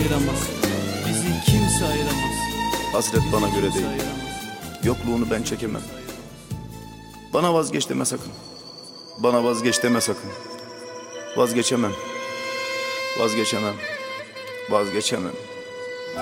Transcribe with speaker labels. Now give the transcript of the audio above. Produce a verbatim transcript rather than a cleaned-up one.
Speaker 1: ayıramaz. Bizi kimse ayıramaz.
Speaker 2: Hasret bana
Speaker 1: Bizi
Speaker 2: göre
Speaker 1: kimse
Speaker 2: değil.
Speaker 1: ayıramaz.
Speaker 2: Yokluğunu ben çekemem. Bana vazgeç deme sakın. Bana vazgeç deme sakın. Vazgeçemem. Vazgeçemem. Vazgeçemem.